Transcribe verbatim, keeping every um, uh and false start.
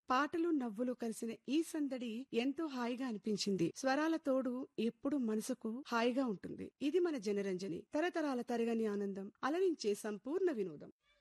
పాటలు నవ్వులు కలిసిన ఈ సందడి ఎంతో హాయిగా అనిపించింది. స్వరాల తోడు ఎప్పుడు మనసుకు హాయిగా ఉంటుంది. ఇది మన జనరంజని, తరతరాల తరగని ఆనందం, అలరించే సంపూర్ణ వినోదం.